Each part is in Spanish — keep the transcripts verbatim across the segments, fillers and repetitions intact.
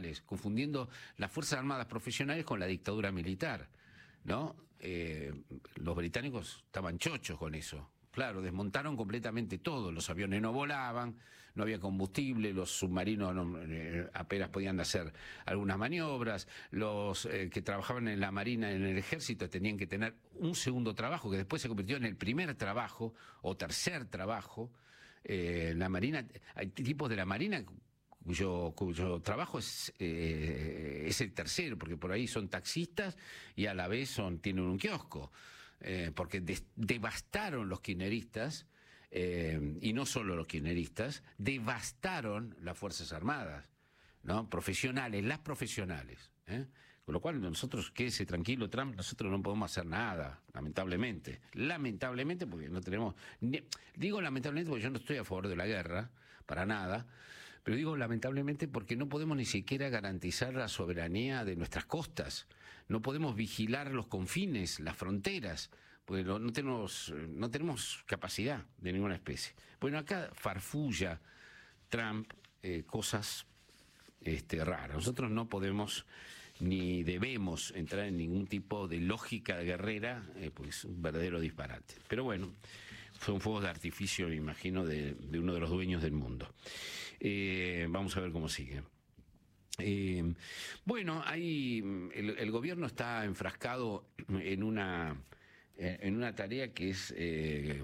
profesionales, confundiendo las Fuerzas Armadas profesionales con la dictadura militar, ¿no? Eh, los británicos estaban chochos con eso. Claro, desmontaron completamente todo, los aviones no volaban, no había combustible, los submarinos no, eh, apenas podían hacer algunas maniobras, los eh, que trabajaban en la Marina, en el Ejército, tenían que tener un segundo trabajo, que después se convirtió en el primer trabajo o tercer trabajo. Eh, la Marina, hay tipos de la Marina cuyo, cuyo trabajo es, eh, es el tercero, porque por ahí son taxistas y a la vez son, tienen un kiosco. Eh, porque des, devastaron los kirchneristas, eh, y no solo los kirchneristas, devastaron las Fuerzas Armadas, ¿no? Profesionales, las profesionales, ¿eh? Con lo cual nosotros, quédese tranquilo, Trump, nosotros no podemos hacer nada, lamentablemente. Lamentablemente porque no tenemos... Ni, digo lamentablemente porque yo no estoy a favor de la guerra, para nada, pero digo lamentablemente porque no podemos ni siquiera garantizar la soberanía de nuestras costas, no podemos vigilar los confines, las fronteras, porque no, no tenemos, no tenemos capacidad de ninguna especie. Bueno, acá farfulla Trump eh, cosas este, raras. Nosotros no podemos ni debemos entrar en ningún tipo de lógica guerrera, eh, porque es un verdadero disparate. Pero bueno, son fuegos de artificio, me imagino, de, de uno de los dueños del mundo. Eh, vamos a ver cómo sigue. Eh, bueno, ahí el, el gobierno está enfrascado en una, en una tarea que es... Eh,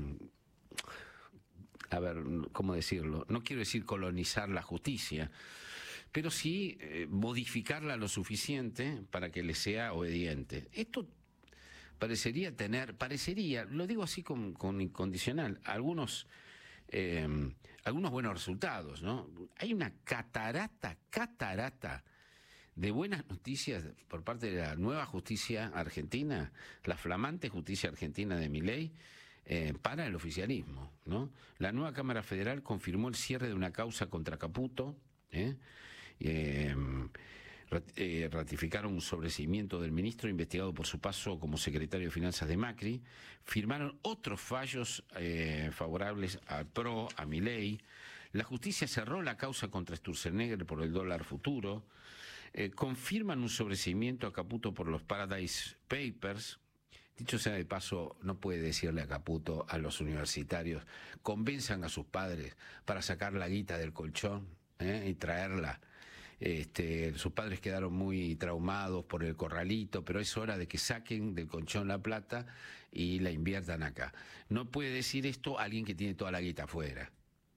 a ver, ¿cómo decirlo? No quiero decir colonizar la justicia, pero sí eh, modificarla lo suficiente para que le sea obediente. Esto parecería tener, parecería, lo digo así con, con incondicional, algunos, eh, algunos buenos resultados, ¿no? Hay una catarata, catarata de buenas noticias por parte de la nueva justicia argentina, la flamante justicia argentina de Milei, Eh, para el oficialismo, ¿no? La nueva Cámara Federal confirmó el cierre de una causa contra Caputo, ¿eh? Eh, rat, eh, ratificaron un sobreseimiento del ministro investigado por su paso como secretario de Finanzas de Macri, firmaron otros fallos eh, favorables al P R O, a Milei. La justicia cerró la causa contra Sturzenegger por el dólar futuro, eh, confirman un sobreseimiento a Caputo por los Paradise Papers. Dicho sea de paso, no puede decirle a Caputo, a los universitarios, convenzan a sus padres para sacar la guita del colchón, ¿eh? Y traerla. Este, sus padres quedaron muy traumados por el corralito, pero es hora de que saquen del colchón la plata y la inviertan acá. No puede decir esto alguien que tiene toda la guita afuera.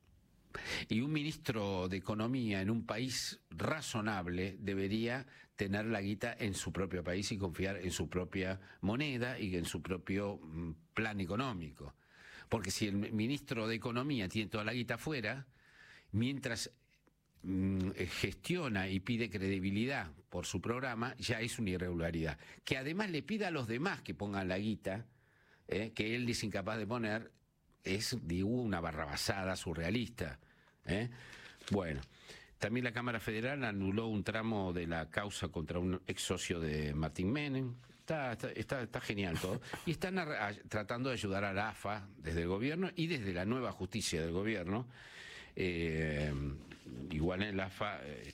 Y un ministro de Economía en un país razonable debería tener la guita en su propio país y confiar en su propia moneda y en su propio plan económico. Porque si el ministro de Economía tiene toda la guita afuera, mientras mmm, gestiona y pide credibilidad por su programa, ya es una irregularidad. Que además le pida a los demás que pongan la guita, eh, que él es incapaz de poner, es, digo, una barrabasada surrealista, ¿eh? Bueno, también la Cámara Federal anuló un tramo de la causa contra un ex socio de Martín Menem. Está, está, está, está genial todo. Y están a, a, tratando de ayudar a la A F A desde el gobierno y desde la nueva justicia del gobierno. Eh, igual en la A F A... Eh,